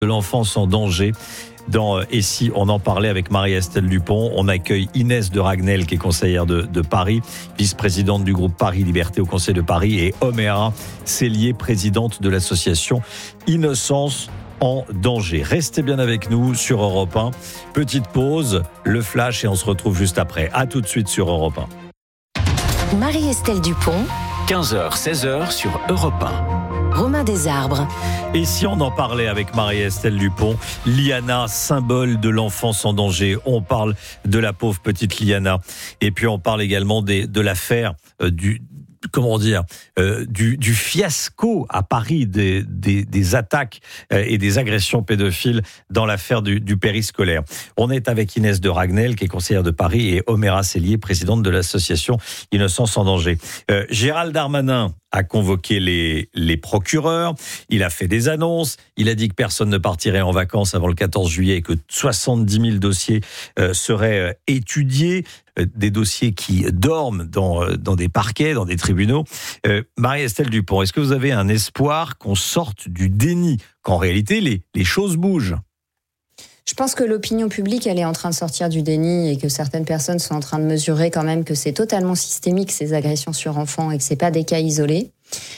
de l'enfance en danger. Et si on en parlait avec Marie-Estelle Dupont, on accueille Inès de Ragnel, qui est conseillère de Paris, vice-présidente du groupe Paris Liberté au Conseil de Paris, et Oméra Cellier, présidente de l'association Innocence en danger. Restez bien avec nous sur Europe 1. Petite pause, le flash, et on se retrouve juste après. À tout de suite sur Europe 1. Marie-Estelle Dupont, 15h, 16h sur Europe 1. Romain Desarbres. Et si on en parlait avec Marie-Estelle Dupont, Liana, symbole de l'enfance en danger. On parle de la pauvre petite Liana. Et puis on parle également de l'affaire du fiasco à Paris des attaques et des agressions pédophiles dans l'affaire du périscolaire. On est avec Inès de Ragnel, qui est conseillère de Paris, et Oméra Cellier, présidente de l'association Innocence en danger. Gérald Darmanin a convoqué les procureurs, il a fait des annonces, il a dit que personne ne partirait en vacances avant le 14 juillet et que 70 000 dossiers seraient étudiés, des dossiers qui dorment dans des parquets, dans des tribunaux. Marie-Estelle Dupont, est-ce que vous avez un espoir qu'on sorte du déni, qu'en réalité les choses bougent ? Je pense que l'opinion publique, elle est en train de sortir du déni et que certaines personnes sont en train de mesurer quand même que c'est totalement systémique, ces agressions sur enfants, et que c'est pas des cas isolés.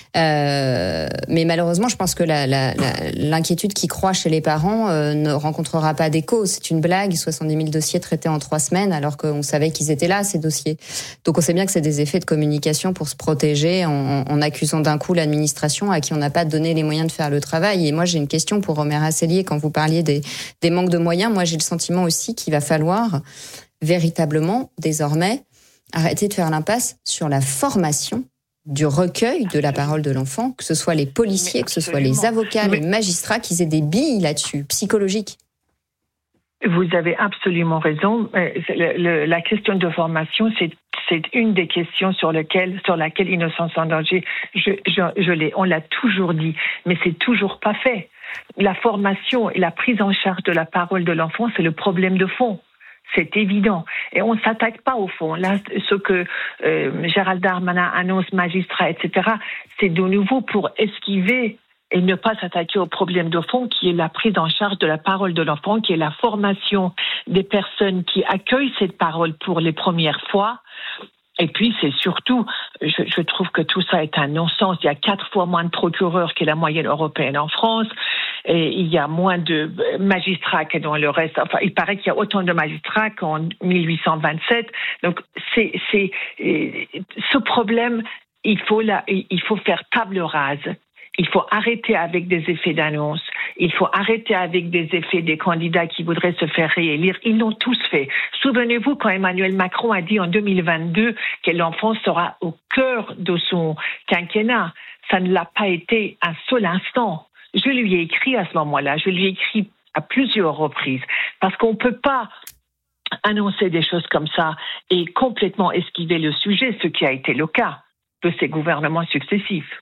Mais malheureusement, je pense que l'inquiétude qui croît chez les parents ne rencontrera pas d'écho. C'est une blague, 70 000 dossiers traités en 3 semaines, alors qu'on savait qu'ils étaient là, ces dossiers. Donc on sait bien que c'est des effets de communication pour se protéger en accusant d'un coup l'administration à qui on n'a pas donné les moyens de faire le travail. Et moi, j'ai une question pour Oméra Cellier. Quand vous parliez des manques de moyens, moi j'ai le sentiment aussi qu'il va falloir véritablement, désormais, arrêter de faire l'impasse sur la formation du recueil de la parole de l'enfant, que ce soit les policiers, que ce soit les avocats, les magistrats, qu'ils aient des billes là-dessus, psychologiques. Vous avez absolument raison. La question de formation, c'est une des questions sur laquelle Innocence en danger, on l'a toujours dit, mais c'est toujours pas fait. La formation et la prise en charge de la parole de l'enfant, c'est le problème de fond. C'est évident. Et on ne s'attaque pas au fond. Là, ce que Gérald Darmanin annonce, magistrat, etc., c'est de nouveau pour esquiver et ne pas s'attaquer au problème de fond, qui est la prise en charge de la parole de l'enfant, qui est la formation des personnes qui accueillent cette parole pour les premières fois. Et puis, c'est surtout, je trouve que tout ça est un non-sens. Il y a 4 fois moins de procureurs que la moyenne européenne en France. Et il y a moins de magistrats que dans le reste. Enfin, il paraît qu'il y a autant de magistrats qu'en 1827. Donc, ce problème, il faut faire table rase. Il faut arrêter avec des effets d'annonce. Il faut arrêter avec des effets des candidats qui voudraient se faire réélire. Ils l'ont tous fait. Souvenez-vous quand Emmanuel Macron a dit en 2022 que l'enfant sera au cœur de son quinquennat. Ça ne l'a pas été un seul instant. Je lui ai écrit à ce moment-là. Je lui ai écrit à plusieurs reprises. Parce qu'on ne peut pas annoncer des choses comme ça et complètement esquiver le sujet, ce qui a été le cas de ces gouvernements successifs.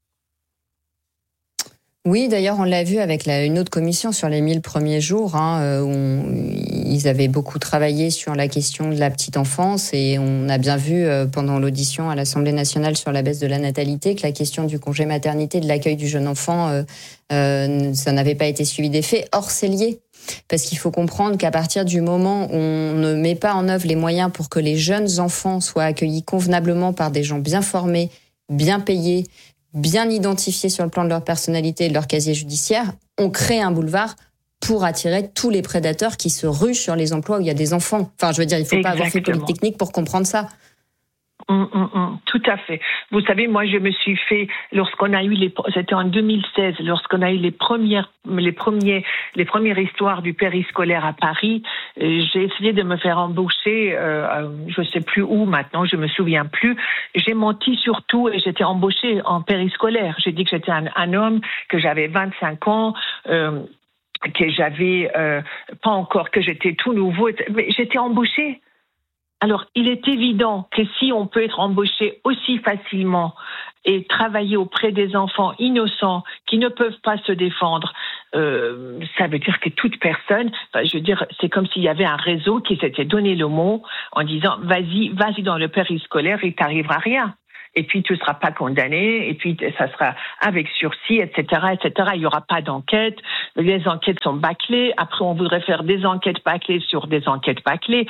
Oui, d'ailleurs, on l'a vu avec une autre commission sur les 1000 premiers jours, où ils avaient beaucoup travaillé sur la question de la petite enfance, et on a bien vu pendant l'audition à l'Assemblée nationale sur la baisse de la natalité que la question du congé maternité, de l'accueil du jeune enfant, ça n'avait pas été suivi des faits. Or, c'est lié. Parce qu'il faut comprendre qu'à partir du moment où on ne met pas en œuvre les moyens pour que les jeunes enfants soient accueillis convenablement par des gens bien formés, bien payés, bien identifiés sur le plan de leur personnalité et de leur casier judiciaire, on crée un boulevard pour attirer tous les prédateurs qui se ruent sur les emplois où il y a des enfants. Enfin, je veux dire, il ne faut pas avoir fait Polytechnique pour comprendre ça. Tout à fait. Vous savez, moi, je me suis fait, c'était en 2016, lorsqu'on a eu les premières histoires du périscolaire à Paris, j'ai essayé de me faire embaucher, je sais plus où maintenant, je me souviens plus. J'ai menti surtout et j'étais embauchée en périscolaire. J'ai dit que j'étais un homme, que j'avais 25 ans, que j'avais pas encore, que j'étais tout nouveau, mais j'étais embauchée. Alors, il est évident que si on peut être embauché aussi facilement et travailler auprès des enfants innocents qui ne peuvent pas se défendre, ça veut dire que toute personne, c'est comme s'il y avait un réseau qui s'était donné le mot en disant vas-y dans le périscolaire et t'arriveras rien. et puis tu ne seras pas condamné, et puis ça sera avec sursis, etc., etc. Il n'y aura pas d'enquête, les enquêtes sont bâclées, après on voudrait faire des enquêtes bâclées sur des enquêtes bâclées.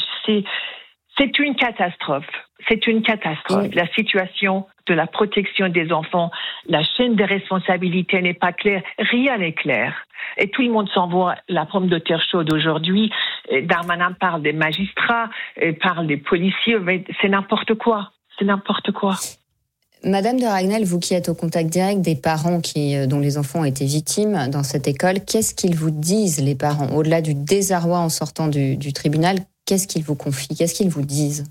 C'est une catastrophe. C'est une catastrophe. La situation de la protection des enfants, la chaîne des responsabilités n'est pas claire. Rien n'est clair. Et tout le monde s'envoie la pomme de terre chaude aujourd'hui. Darmanin parle des magistrats, parle des policiers, mais c'est n'importe quoi. C'est n'importe quoi. Madame de Ragnel, vous qui êtes au contact direct des parents dont les enfants ont été victimes dans cette école, qu'est-ce qu'ils vous disent, les parents, au-delà du désarroi en sortant du tribunal? Qu'est-ce qu'ils vous confient? Qu'est-ce qu'ils vous disent?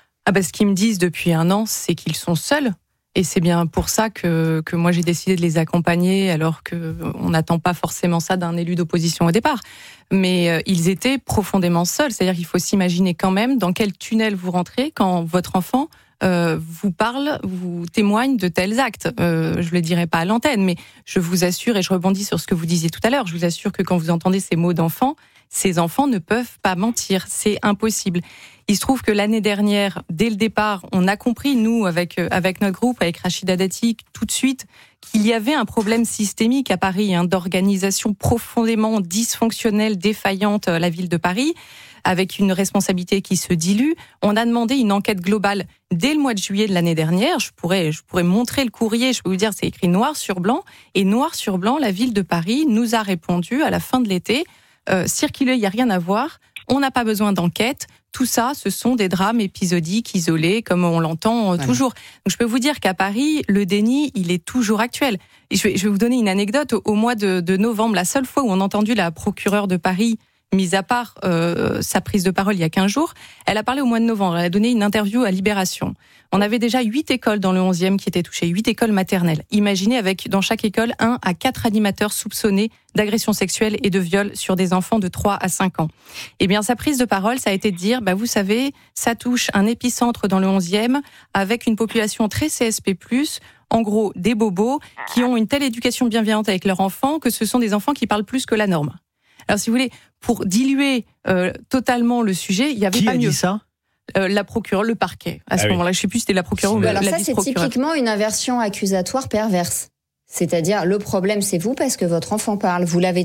Ce qu'ils me disent depuis 1 an, c'est qu'ils sont seuls. Et c'est bien pour ça que moi j'ai décidé de les accompagner, alors qu'on n'attend pas forcément ça d'un élu d'opposition au départ. Mais ils étaient profondément seuls. C'est-à-dire qu'il faut s'imaginer quand même dans quel tunnel vous rentrez quand votre enfant vous parle, vous témoigne de tels actes. Je le dirai pas à l'antenne, mais je vous assure, et je rebondis sur ce que vous disiez tout à l'heure, je vous assure que quand vous entendez ces mots d'enfants, ces enfants ne peuvent pas mentir, c'est impossible. Il se trouve que l'année dernière, dès le départ, on a compris, nous, avec notre groupe, avec Rachida Dati, tout de suite, qu'il y avait un problème systémique à Paris, d'organisation profondément dysfonctionnelle, défaillante à la ville de Paris, avec une responsabilité qui se dilue. On a demandé une enquête globale dès le mois de juillet de l'année dernière. Je pourrais montrer le courrier, je peux vous dire, c'est écrit noir sur blanc. Et noir sur blanc, la ville de Paris nous a répondu à la fin de l'été, circuler, il n'y a rien à voir, on n'a pas besoin d'enquête, tout ça, ce sont des drames épisodiques, isolés, comme on l'entend toujours. Donc je peux vous dire qu'à Paris, le déni, il est toujours actuel. Et je vais vous donner une anecdote. Au mois de novembre, la seule fois où on a entendu la procureure de Paris, mis à part sa prise de parole il y a 15 jours, elle a parlé au mois de novembre, elle a donné une interview à Libération. On avait déjà 8 écoles dans le 11e qui étaient touchées, 8 écoles maternelles. Imaginez avec, dans chaque école, 1 à 4 animateurs soupçonnés d'agression sexuelle et de viol sur des enfants de 3 à 5 ans. Eh bien, sa prise de parole, ça a été de dire, vous savez, ça touche un épicentre dans le 11e, avec une population très CSP+, en gros, des bobos, qui ont une telle éducation bienveillante avec leurs enfants que ce sont des enfants qui parlent plus que la norme. Alors, si vous voulez, pour diluer totalement le sujet, il y avait Qui pas a mieux. Dit ça la procureure, le parquet. À ce moment-là, je ne sais plus si c'était la procureure ou la vice-procureure. Alors ça, c'est typiquement une inversion accusatoire perverse. C'est-à-dire, le problème, c'est vous parce que votre enfant parle. Vous l'avez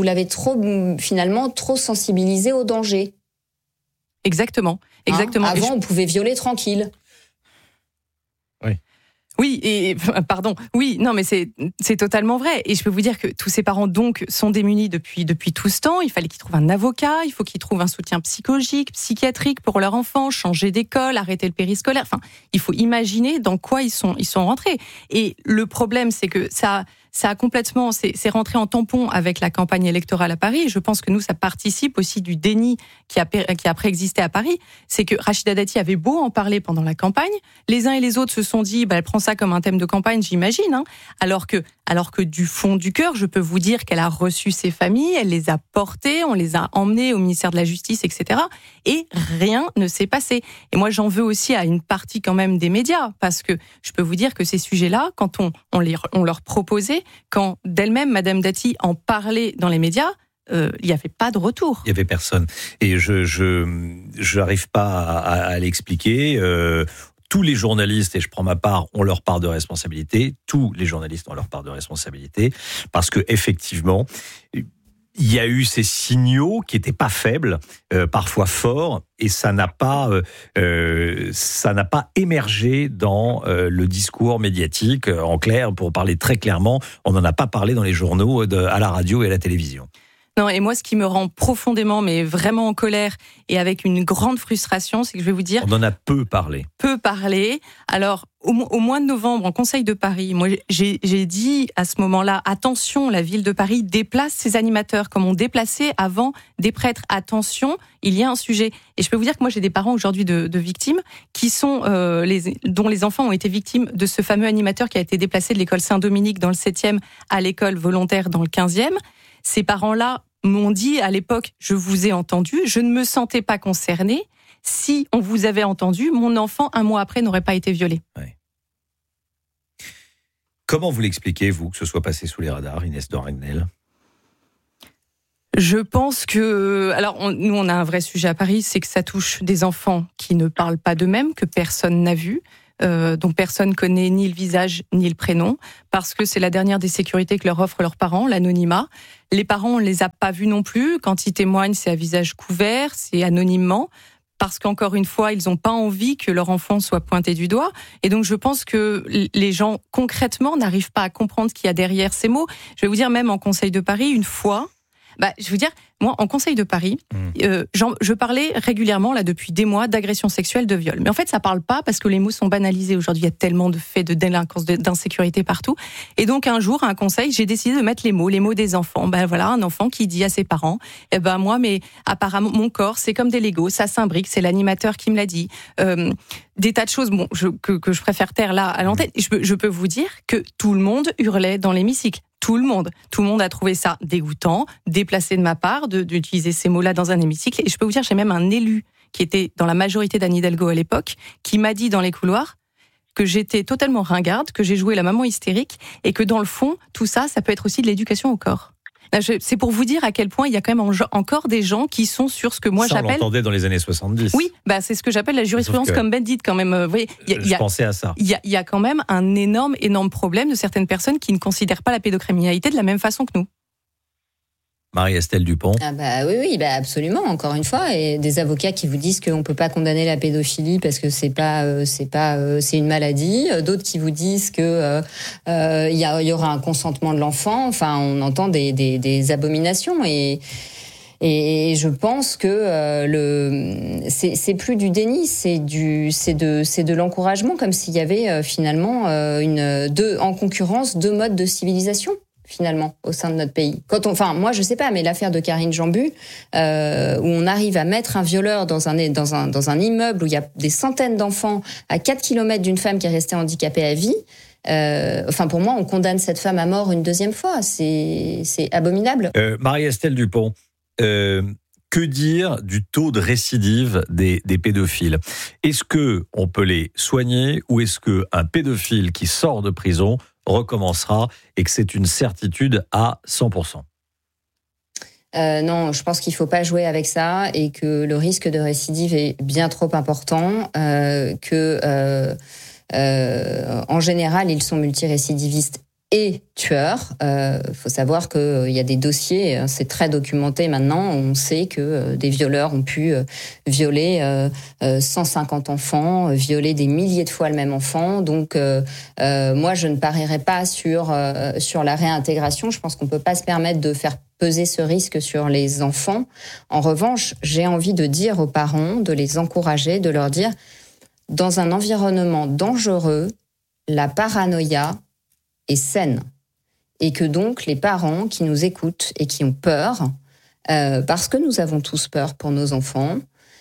finalement trop sensibilisé au danger. Exactement. Avant, on pouvait violer tranquille. Oui, non, mais c'est totalement vrai. Et je peux vous dire que tous ces parents, donc, sont démunis depuis tout ce temps. Il fallait qu'ils trouvent un avocat, il faut qu'ils trouvent un soutien psychologique, psychiatrique pour leur enfant, changer d'école, arrêter le périscolaire. Enfin, il faut imaginer dans quoi ils sont rentrés. Et le problème, c'est que ça a complètement, c'est rentré en tampon avec la campagne électorale à Paris. Et je pense que nous, ça participe aussi du déni qui a préexisté à Paris. C'est que Rachida Dati avait beau en parler pendant la campagne. Les uns et les autres se sont dit, elle prend ça comme un thème de campagne, j'imagine, alors que du fond du cœur, je peux vous dire qu'elle a reçu ses familles, elle les a portées, on les a emmenées au ministère de la Justice, etc. Et rien ne s'est passé. Et moi, j'en veux aussi à une partie quand même des médias, parce que je peux vous dire que ces sujets-là, quand on leur proposait, quand d'elle-même, Madame Dati, en parlait dans les médias, il n'y avait pas de retour. Il n'y avait personne. Et je n'arrive pas à l'expliquer. Tous les journalistes, et je prends ma part, ont leur part de responsabilité. Tous les journalistes ont leur part de responsabilité. Parce que effectivement, il y a eu ces signaux qui n'étaient pas faibles, parfois forts, et ça n'a pas émergé dans le discours médiatique. En clair, pour parler très clairement, on n'en a pas parlé dans les journaux, à la radio et à la télévision. Non, et moi, ce qui me rend profondément, mais vraiment en colère et avec une grande frustration, c'est que je vais vous dire... On en a peu parlé. Alors, au mois de novembre, en Conseil de Paris, moi, j'ai dit à ce moment-là, attention, la ville de Paris déplace ses animateurs comme on déplaçait avant des prêtres. Attention, il y a un sujet. Et je peux vous dire que moi, j'ai des parents aujourd'hui de victimes qui sont dont les enfants ont été victimes de ce fameux animateur qui a été déplacé de l'école Saint-Dominique dans le 7e à l'école volontaire dans le 15e. Ces parents-là m'ont dit à l'époque, je vous ai entendu, je ne me sentais pas concernée. Si on vous avait entendu, mon enfant, 1 mois après, n'aurait pas été violé. Oui. Comment vous l'expliquez, vous, que ce soit passé sous les radars, Inès de Ragnel ? Je pense que... nous, on a un vrai sujet à Paris, c'est que ça touche des enfants qui ne parlent pas d'eux-mêmes, que personne n'a vu. dont personne connaît ni le visage ni le prénom, parce que c'est la dernière des sécurités que leur offrent leurs parents, l'anonymat. Les parents, on ne les a pas vus non plus. Quand ils témoignent, c'est à visage couvert, c'est anonymement, parce qu'encore une fois, ils n'ont pas envie que leur enfant soit pointé du doigt. Et donc, je pense que les gens, concrètement, n'arrivent pas à comprendre ce qu'il y a derrière ces mots. Je vais vous dire, même en Conseil de Paris, une fois... je vais vous dire, moi, en Conseil de Paris, je parlais régulièrement, là, depuis des mois, d'agression sexuelle, de viol. Mais en fait, ça parle pas parce que les mots sont banalisés. Aujourd'hui, il y a tellement de faits de délinquance, d'insécurité partout. Et donc, un jour, à un conseil, j'ai décidé de mettre les mots des enfants. Voilà, un enfant qui dit à ses parents, moi, mais apparemment, mon corps, c'est comme des Legos, ça s'imbrique, c'est l'animateur qui me l'a dit. Des tas de choses, que je préfère taire là, à l'antenne. Je peux vous dire que tout le monde hurlait dans l'hémicycle. Tout le monde a trouvé ça dégoûtant, déplacé de ma part d'utiliser ces mots-là dans un hémicycle. Et je peux vous dire, j'ai même un élu qui était dans la majorité d'Anne Hidalgo à l'époque, qui m'a dit dans les couloirs que j'étais totalement ringarde, que j'ai joué la maman hystérique et que dans le fond, tout ça, ça peut être aussi de l'éducation au corps. C'est pour vous dire à quel point il y a quand même encore des gens qui sont sur ce que moi j'appelle... Ça, on l'entendait dans les années 70. Oui, c'est ce que j'appelle la jurisprudence comme Bendit quand même. Vous voyez, je pensais à ça. Il y a quand même un énorme problème de certaines personnes qui ne considèrent pas la pédocriminalité de la même façon que nous. Marie-Estelle Dupont. Oui, absolument. Encore une fois, et des avocats qui vous disent qu'on ne peut pas condamner la pédophilie parce que c'est une maladie. D'autres qui vous disent que il y aura un consentement de l'enfant. Enfin, on entend des abominations et je pense que c'est plus du déni, c'est de l'encouragement, comme s'il y avait finalement en concurrence deux modes de civilisation. Finalement, au sein de notre pays. Moi, je sais pas, mais l'affaire de Karine Jambu, où on arrive à mettre un violeur dans un immeuble où il y a des centaines d'enfants à 4 km d'une femme qui est restée handicapée à vie. Pour moi, on condamne cette femme à mort une deuxième fois. C'est abominable. Marie-Estelle Dupont, que dire du taux de récidive des pédophiles ? Est-ce que on peut les soigner ou est-ce que un pédophile qui sort de prison recommencera et que c'est une certitude à 100%? Non, je pense qu'il faut pas jouer avec ça et que le risque de récidive est bien trop important, en général, ils sont multirécidivistes et tueurs. Faut savoir qu'il y a des dossiers, c'est très documenté maintenant, on sait que des violeurs ont pu violer 150 enfants, violer des milliers de fois le même enfant. Donc moi, je ne parierais pas sur la réintégration. Je pense qu'on peut pas se permettre de faire peser ce risque sur les enfants. En revanche, j'ai envie de dire aux parents, de les encourager, de leur dire, dans un environnement dangereux, la paranoïa est saine. Et que donc les parents qui nous écoutent et qui ont peur, parce que nous avons tous peur pour nos enfants,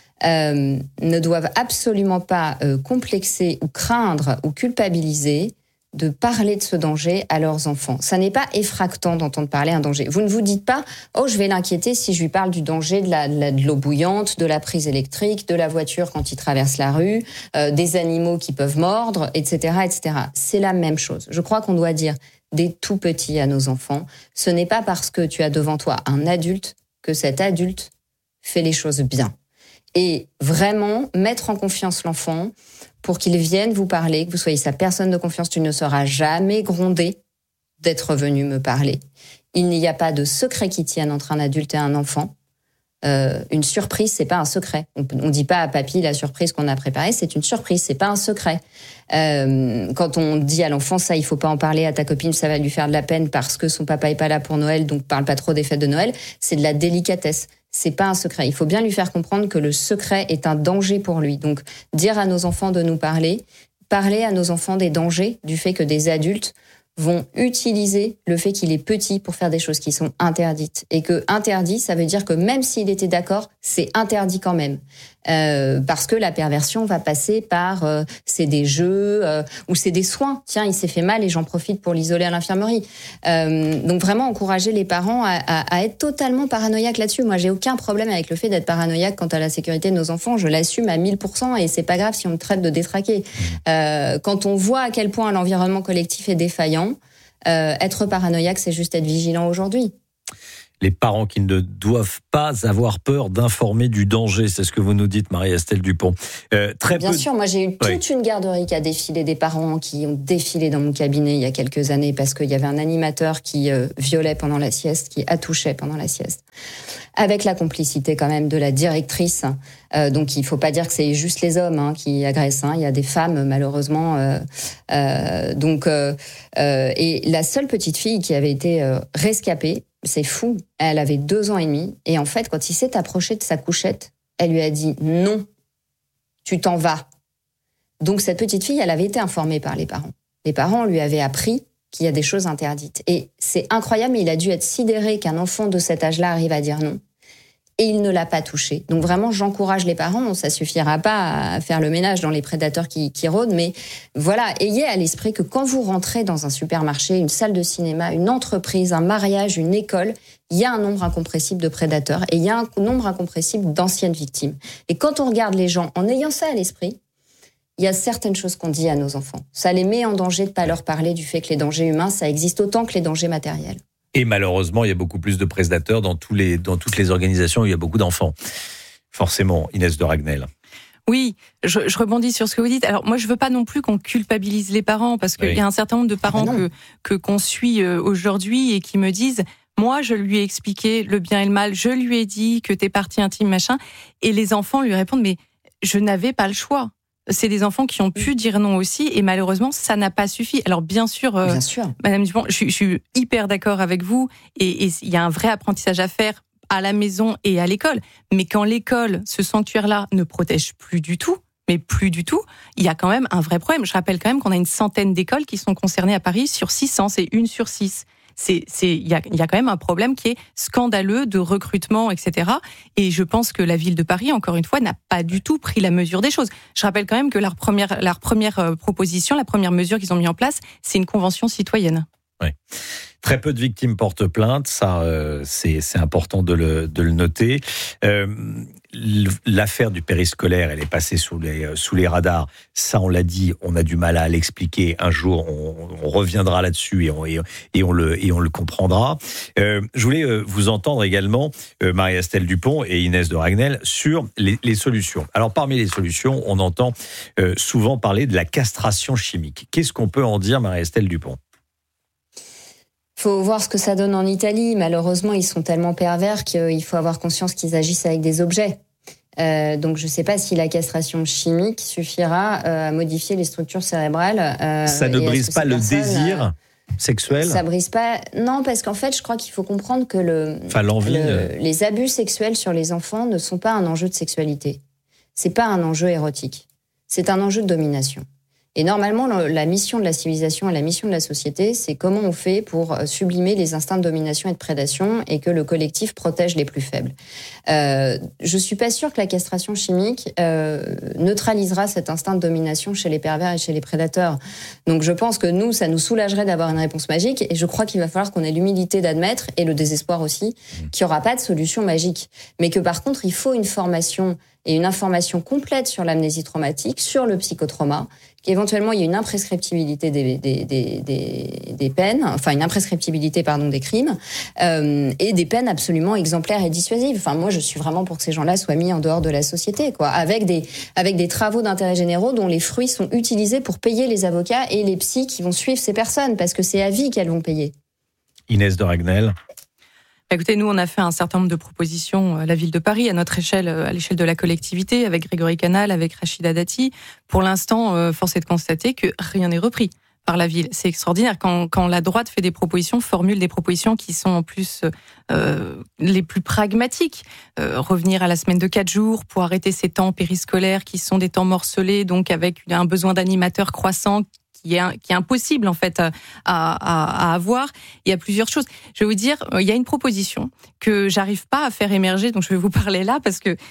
ne doivent absolument pas complexer ou craindre ou culpabiliser de parler de ce danger à leurs enfants. Ça n'est pas effractant d'entendre parler un danger. Vous ne vous dites pas « Oh, je vais l'inquiéter si je lui parle du danger de l'eau bouillante, de la prise électrique, de la voiture quand il traverse la rue, des animaux qui peuvent mordre, etc. etc. » C'est la même chose. Je crois qu'on doit dire des tout petits à nos enfants. Ce n'est pas parce que tu as devant toi un adulte que cet adulte fait les choses bien. Et vraiment mettre en confiance l'enfant pour qu'il vienne vous parler, que vous soyez sa personne de confiance. Tu ne seras jamais grondé d'être venu me parler. Il n'y a pas de secret qui tienne entre un adulte et un enfant. Une surprise, c'est pas un secret. On dit pas à papy la surprise qu'on a préparée, c'est une surprise, c'est pas un secret. Quand on dit à l'enfant ça, il faut pas en parler à ta copine, ça va lui faire de la peine parce que son papa est pas là pour Noël, donc parle pas trop des fêtes de Noël. C'est de la délicatesse. C'est pas un secret. Il faut bien lui faire comprendre que le secret est un danger pour lui. Donc, dire à nos enfants de nous parler à nos enfants des dangers, du fait que des adultes vont utiliser le fait qu'il est petit pour faire des choses qui sont interdites. Et que interdit, ça veut dire que même s'il était d'accord, c'est interdit quand même. Parce que la perversion va passer par c'est des jeux ou c'est des soins. Tiens, il s'est fait mal et j'en profite pour l'isoler à l'infirmerie. Donc vraiment encourager les parents à être totalement paranoïaques là-dessus. Moi, j'ai aucun problème avec le fait d'être paranoïaque quant à la sécurité de nos enfants. Je l'assume à 1000% et c'est pas grave si on me traite de détraqué. Quand on voit à quel point l'environnement collectif est défaillant, être paranoïaque, c'est juste être vigilant aujourd'hui. les parents qui ne doivent pas avoir peur d'informer du danger. C'est ce que vous nous dites, Marie-Estelle Dupont. Bien sûr, moi j'ai eu toute une garderie qui a défilé, des parents qui ont défilé dans mon cabinet il y a quelques années parce qu'il y avait un animateur qui violait pendant la sieste, qui attouchait pendant la sieste. Avec la complicité quand même de la directrice. Donc il ne faut pas dire que c'est juste les hommes qui agressent. Il y a des femmes malheureusement. Et la seule petite fille qui avait été rescapée, c'est fou, elle avait 2 ans et demi. Et en fait, quand il s'est approché de sa couchette, elle lui a dit « Non, tu t'en vas ». Donc cette petite fille, elle avait été informée par les parents. Les parents lui avaient appris qu'il y a des choses interdites. Et c'est incroyable, mais il a dû être sidéré qu'un enfant de cet âge-là arrive à dire non. Et il ne l'a pas touché. Donc vraiment, j'encourage les parents. Ça suffira pas à faire le ménage dans les prédateurs qui rôdent, mais voilà, ayez à l'esprit que quand vous rentrez dans un supermarché, une salle de cinéma, une entreprise, un mariage, une école, il y a un nombre incompressible de prédateurs et il y a un nombre incompressible d'anciennes victimes. Et quand on regarde les gens en ayant ça à l'esprit, il y a certaines choses qu'on dit à nos enfants. Ça les met en danger de ne pas leur parler du fait que les dangers humains, ça existe autant que les dangers matériels. Et malheureusement, il y a beaucoup plus de prédateurs dans toutes les organisations où il y a beaucoup d'enfants. Forcément, Inès de Ragnel. Oui, je rebondis sur ce que vous dites. Alors moi, je veux pas non plus qu'on culpabilise les parents parce qu'il y a un certain nombre de parents qu'on suit aujourd'hui et qui me disent « Moi, je lui ai expliqué le bien et le mal, je lui ai dit que t'es partie intime, machin. » Et les enfants lui répondent « Mais je n'avais pas le choix. » C'est des enfants qui ont pu dire non aussi et malheureusement ça n'a pas suffi. Alors bien sûr. Madame Dupont, je suis hyper d'accord avec vous et il y a un vrai apprentissage à faire à la maison et à l'école. Mais quand l'école, ce sanctuaire-là, ne protège plus du tout, il y a quand même un vrai problème. Je rappelle quand même qu'on a une centaine d'écoles qui sont concernées à Paris sur 600, c'est 1 sur 6. Il y a quand même un problème qui est scandaleux de recrutement, etc. Et je pense que la ville de Paris, encore une fois, n'a pas du tout pris la mesure des choses. Je rappelle quand même que leur première proposition, la première mesure qu'ils ont mis en place, c'est une convention citoyenne. Oui. Très peu de victimes portent plainte, ça c'est important de le noter. L'affaire du périscolaire, elle est passée sous les radars. Ça, on l'a dit, on a du mal à l'expliquer. Un jour, on reviendra là-dessus et on le comprendra. Je voulais vous entendre également, Marie-Estelle Dupont et Inès de Ragnel, sur les solutions. Alors, parmi les solutions, on entend souvent parler de la castration chimique. Qu'est-ce qu'on peut en dire, Marie-Estelle Dupont ? Il faut voir ce que ça donne en Italie. Malheureusement, ils sont tellement pervers qu'il faut avoir conscience qu'ils agissent avec des objets. Donc, je ne sais pas si la castration chimique suffira à modifier les structures cérébrales. Ça ne brise pas le désir sexuel ? Ça brise pas. Non, parce qu'en fait, je crois qu'il faut comprendre que les abus sexuels sur les enfants ne sont pas un enjeu de sexualité. C'est pas un enjeu érotique. C'est un enjeu de domination. Et normalement, la mission de la civilisation et la mission de la société, c'est comment on fait pour sublimer les instincts de domination et de prédation et que le collectif protège les plus faibles. Je suis pas sûre que la castration chimique neutralisera cet instinct de domination chez les pervers et chez les prédateurs. Donc je pense que nous, ça nous soulagerait d'avoir une réponse magique et je crois qu'il va falloir qu'on ait l'humilité d'admettre, et le désespoir aussi, qu'il n'y aura pas de solution magique. Mais que par contre, il faut une formation et une information complète sur l'amnésie traumatique, sur le psychotrauma, qu'éventuellement il y ait une imprescriptibilité des peines, enfin une imprescriptibilité des crimes, et des peines absolument exemplaires et dissuasives. Enfin moi je suis vraiment pour que ces gens-là soient mis en dehors de la société, quoi, avec des travaux d'intérêt généraux dont les fruits sont utilisés pour payer les avocats et les psys qui vont suivre ces personnes, parce que c'est à vie qu'elles vont payer. Inès de Ragnel. Écoutez, nous, on a fait un certain nombre de propositions à la ville de Paris, à notre échelle, à l'échelle de la collectivité, avec Grégory Canal, avec Rachida Dati. Pour l'instant, force est de constater que rien n'est repris par la ville. C'est extraordinaire. Quand la droite fait des propositions, formule des propositions qui sont en plus les plus pragmatiques. Revenir à la semaine de 4 jours pour arrêter ces temps périscolaires qui sont des temps morcelés, donc avec un besoin d'animateurs croissant qui est impossible en fait à avoir. Il y a plusieurs choses. Je vais vous dire, il y a une proposition que j'arrive pas à faire émerger, donc je vais vous parler là parce que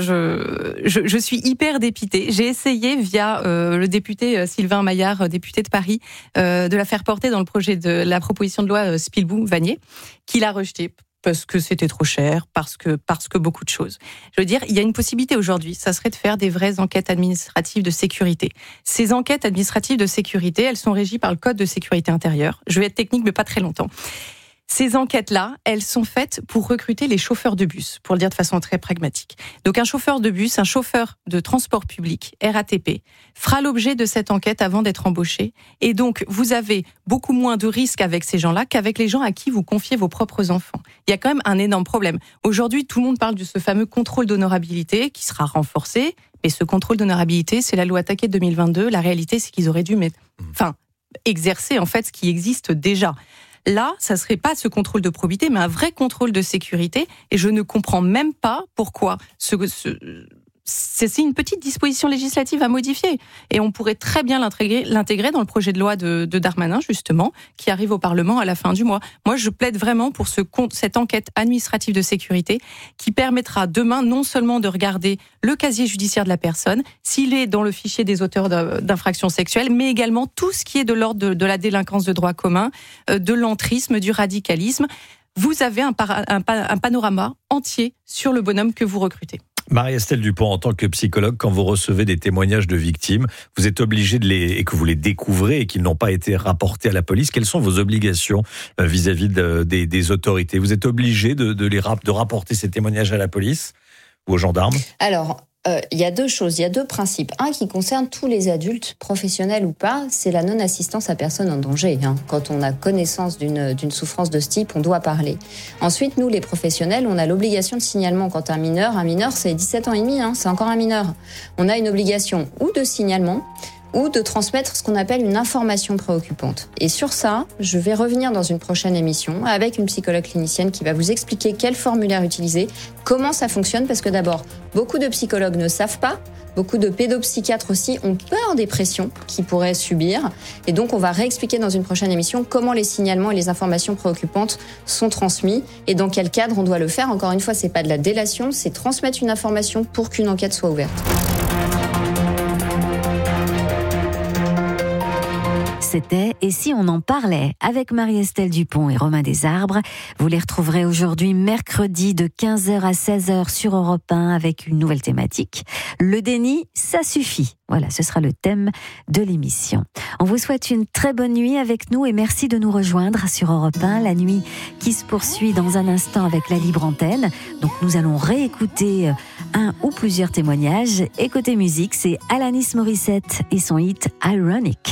je suis hyper dépitée. J'ai essayé via le député Sylvain Maillard, député de Paris, de la faire porter dans le projet de la proposition de loi Spilbou-Vanier, qui l'a rejetée. Parce que c'était trop cher, parce que beaucoup de choses. Je veux dire, il y a une possibilité aujourd'hui, ça serait de faire des vraies enquêtes administratives de sécurité. Ces enquêtes administratives de sécurité, elles sont régies par le Code de sécurité intérieure. Je vais être technique, mais pas très longtemps. Ces enquêtes-là, elles sont faites pour recruter les chauffeurs de bus, pour le dire de façon très pragmatique. Donc un chauffeur de bus, un chauffeur de transport public, RATP, fera l'objet de cette enquête avant d'être embauché. Et donc, vous avez beaucoup moins de risques avec ces gens-là qu'avec les gens à qui vous confiez vos propres enfants. Il y a quand même un énorme problème. Aujourd'hui, tout le monde parle de ce fameux contrôle d'honorabilité qui sera renforcé. Mais ce contrôle d'honorabilité, c'est la loi Taquet de 2022. La réalité, c'est qu'ils auraient dû exercer en fait ce qui existe déjà. Là, ça serait pas ce contrôle de probité, mais un vrai contrôle de sécurité. Et je ne comprends même pas pourquoi c'est une petite disposition législative à modifier. Et on pourrait très bien l'intégrer dans le projet de loi de Darmanin, justement, qui arrive au Parlement à la fin du mois. Moi, je plaide vraiment pour cette enquête administrative de sécurité qui permettra demain non seulement de regarder le casier judiciaire de la personne, s'il est dans le fichier des auteurs d'infractions sexuelles, mais également tout ce qui est de l'ordre de la délinquance de droit commun, de l'entrisme, du radicalisme. Vous avez un panorama entier sur le bonhomme que vous recrutez. Marie-Estelle Dupont, en tant que psychologue, quand vous recevez des témoignages de victimes, vous êtes obligé et que vous les découvrez et qu'ils n'ont pas été rapportés à la police, quelles sont vos obligations vis-à-vis des autorités ? Vous êtes obligé de rapporter ces témoignages à la police ou aux gendarmes ? Alors, il y a deux choses, il y a deux principes. Un qui concerne tous les adultes, professionnels ou pas, c'est la non-assistance à personne en danger. Quand on a connaissance d'une souffrance de ce type, on doit parler. Ensuite, nous, les professionnels, on a l'obligation de signalement. Quand un mineur, c'est 17 ans et demi, c'est encore un mineur. On a une obligation ou de signalement, ou de transmettre ce qu'on appelle une information préoccupante. Et sur ça, je vais revenir dans une prochaine émission avec une psychologue clinicienne qui va vous expliquer quel formulaire utiliser, comment ça fonctionne, parce que d'abord, beaucoup de psychologues ne savent pas, beaucoup de pédopsychiatres aussi ont peur des pressions qu'ils pourraient subir. Et donc, on va réexpliquer dans une prochaine émission comment les signalements et les informations préoccupantes sont transmis et dans quel cadre on doit le faire. Encore une fois, c'est pas de la délation, c'est transmettre une information pour qu'une enquête soit ouverte. C'était « Et si on en parlait ?» avec Marie-Estelle Dupont et Romain Desarbres. Vous les retrouverez aujourd'hui mercredi de 15h à 16h sur Europe 1 avec une nouvelle thématique. Le déni, ça suffit. Voilà, ce sera le thème de l'émission. On vous souhaite une très bonne nuit avec nous et merci de nous rejoindre sur Europe 1. La nuit qui se poursuit dans un instant avec la libre antenne. Donc nous allons réécouter un ou plusieurs témoignages. Et côté musique, c'est Alanis Morissette et son hit « Ironic ».